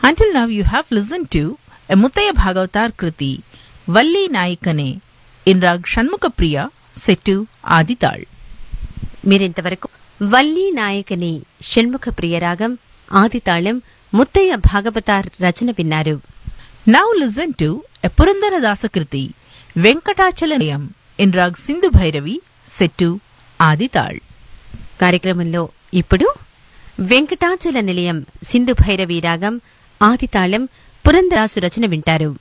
Until now you have listened to a Muttaya Bhagavatar Kriti, Valli Nayikane, in Rag Shanmukha Priya, set to Adital. మీరింతవరకు వల్లీ నాయకని షణ్ముఖ ప్రియరాగం ఆదితాళం ముత్తయ్య భాగవతార్ రచన విన్నారు. Now listen to a Purandara Dasa Kriti, Venkatachalanayam, in Rag Sindhu Bhairavi, set to Adital. కార్యక్రమంలో ఇప్పుడు వెంకటాచల నిలయం సింధు భైరవి రాగం ఆదితాళం పురందరాసు రచన వింటారు.